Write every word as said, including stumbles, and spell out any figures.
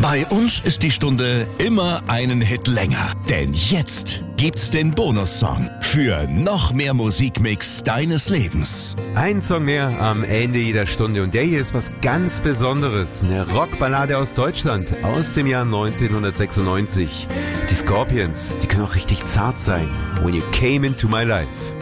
Bei uns ist die Stunde immer einen Hit länger. Denn jetzt gibt's den Bonussong für noch mehr Musikmix deines Lebens. Ein Song mehr am Ende jeder Stunde. Und der hier ist was ganz Besonderes. Eine Rockballade aus Deutschland aus dem Jahr neunzehnhundertsechsundneunzig. Die Scorpions, die können auch richtig zart sein. When You Came Into My Life.